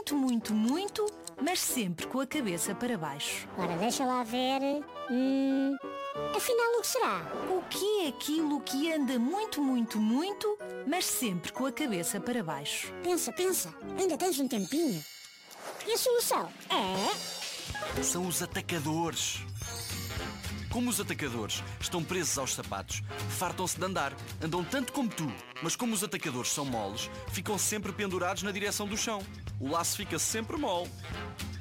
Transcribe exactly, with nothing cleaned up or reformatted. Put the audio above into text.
muito, muito, muito, mas sempre com a cabeça para baixo. Ora, deixa lá ver. Hum, afinal, o que será? O que é aquilo que anda muito, muito, muito, mas sempre com a cabeça para baixo? Pensa, pensa. Ainda tens um tempinho. E a solução é... São os atacadores. Como os atacadores estão presos aos sapatos, fartam-se de andar, andam tanto como tu, mas como os atacadores são moles, ficam sempre pendurados na direção do chão. O laço fica sempre mole.